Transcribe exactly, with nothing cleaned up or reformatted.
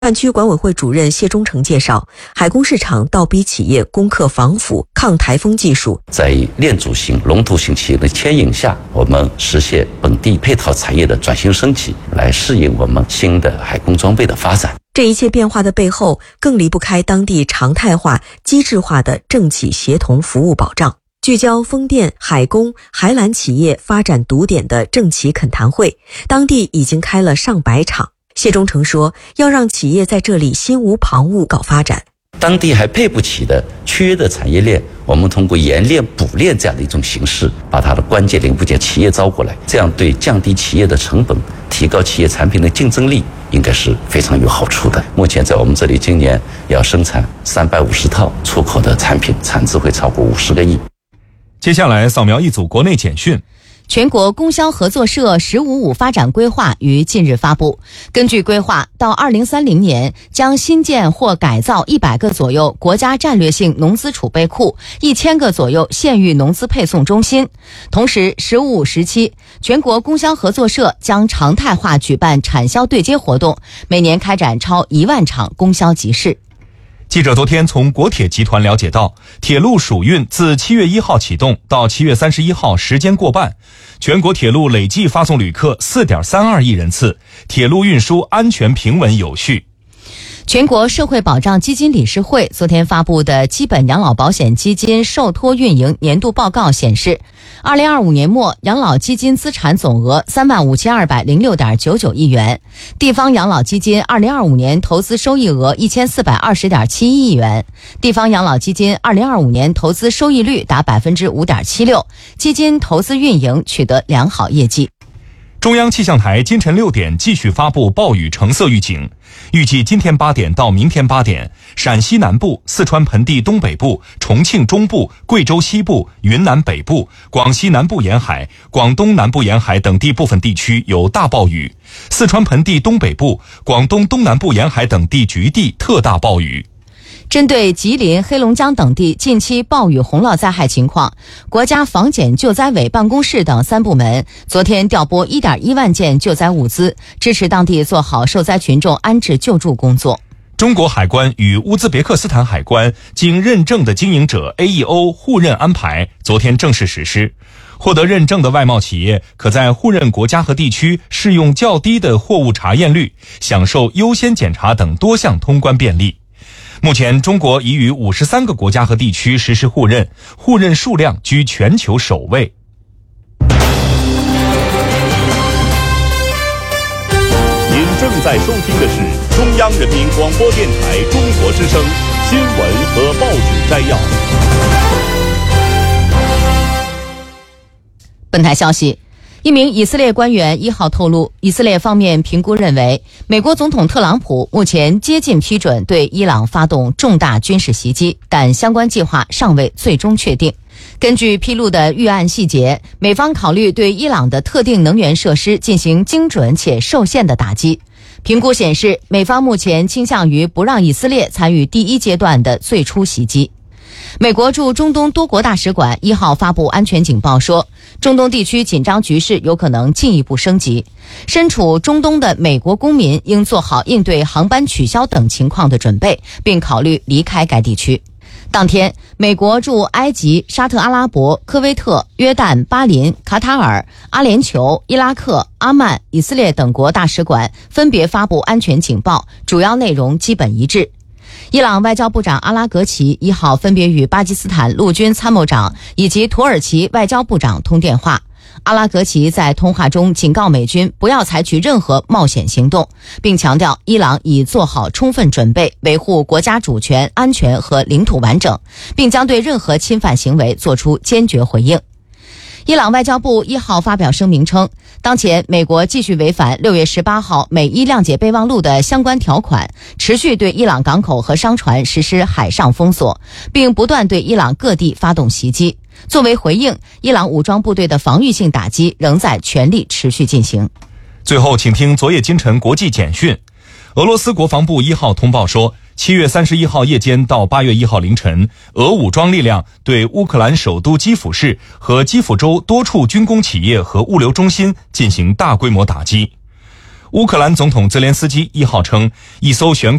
办区管委会主任谢忠诚介绍，海工市场倒逼企业攻克防腐、抗台风技术， 在链组型、龙头型企业的牵引下，我们实现本地配套产业的转型升级，来适应我们新的海工装备的发展。 这一切变化的背后，更离不开当地常态化、机制化的政企协同服务保障。聚焦风电、海工、海缆企业发展堵点的政企恳谈会，当地已经开了上百场。谢忠诚说，要让企业在这里心无旁骛搞发展。 当地还配不起的缺的产业链，我们通过研链补链这样的一种形式，把它的关键零部件企业招过来，这样对降低企业的成本、提高企业产品的竞争力应该是非常有好处的。目前在我们这里，今年要生产三百五十套出口的产品，产值会超过五十个亿。 接下来扫描一组国内简讯。 全国供销合作社“十五五”发展规划于近日发布。根据规划，到二零三零年将新建或改造一百个左右国家战略性农资储备库，一千个左右县域农资配送中心。同时，“十五五”时期，全国供销合作社将常态化举办产销对接活动，每年开展超一万场供销集市。 记者昨天从国铁集团了解到，铁路暑运自七月一号启动到七月三十一号时间过半，全国铁路累计发送旅客 四点三二亿人次，铁路运输安全平稳有序。 全国社会保障基金理事会昨天发布的基本养老保险基金受托运营年度报告显示，二零二五年末养老基金资产总额三万五千二百零六点九九亿元，地方养老基金二零二五年投资收益额一千四百二十点七一亿元，地方养老基金二零二五年投资收益率达百分之五点七六，基金投资运营取得良好业绩。 中央气象台今晨六点继续发布暴雨橙色预警，预计今天八点到明天八点，陕西南部、四川盆地东北部、重庆中部、贵州西部、云南北部、广西南部沿海、广东南部沿海等地部分地区有大暴雨，四川盆地东北部、广东东南部沿海等地局地特大暴雨。 针对吉林、黑龙江等地近期暴雨洪涝灾害情况，国家防检救灾委办公室等三部门昨天调拨 一点一万件救灾物资，支持当地做好受灾群众安置救助工作。 中国海关与乌兹别克斯坦海关经认证的经营者 A E O 互认安排昨天正式实施。获得认证的外贸企业可在互认国家和地区适用较低的货物查验率，享受优先检查等多项通关便利。目前，中国已与五十三个国家和地区实施互认，互认数量居全球首位。 您正在收听的是中央人民广播电台中国之声新闻和报纸摘要。 本台消息，一名以色列官员一号透露，以色列方面评估认为，美国总统特朗普目前接近批准对伊朗发动重大军事袭击，但相关计划尚未最终确定。根据披露的预案细节，美方考虑对伊朗的特定能源设施进行精准且受限的打击。评估显示，美方目前倾向于不让以色列参与第一阶段的最初袭击。美国驻中东多国大使馆一号发布安全警报说，中东地区紧张局势有可能进一步升级，身处中东的美国公民应做好应对航班取消等情况的准备，并考虑离开该地区。当天，美国驻埃及、沙特阿拉伯、科威特、约旦、巴林、卡塔尔、阿联酋、伊拉克、阿曼、以色列等国大使馆分别发布安全警报，主要内容基本一致。伊朗外交部长阿拉格齐一号分别与巴基斯坦陆军参谋长以及土耳其外交部长通电话。阿拉格齐在通话中警告美军不要采取任何冒险行动，并强调伊朗已做好充分准备维护国家主权、安全和领土完整，并将对任何侵犯行为作出坚决回应。伊朗外交部一号发表声明称，当前美国继续违反六月十八号美伊谅解备忘录的相关条款，持续对伊朗港口和商船实施海上封锁，并不断对伊朗各地发动袭击。作为回应，伊朗武装部队的防御性打击仍在全力持续进行。 最后，请听昨夜今晨国际简讯。俄罗斯国防部一号通报说，七月三十一号夜间到八月一号凌晨，俄武装力量对乌克兰首都基辅市和基辅州多处军工企业和物流中心进行大规模打击。 乌克兰总统泽连斯基一号称，一艘悬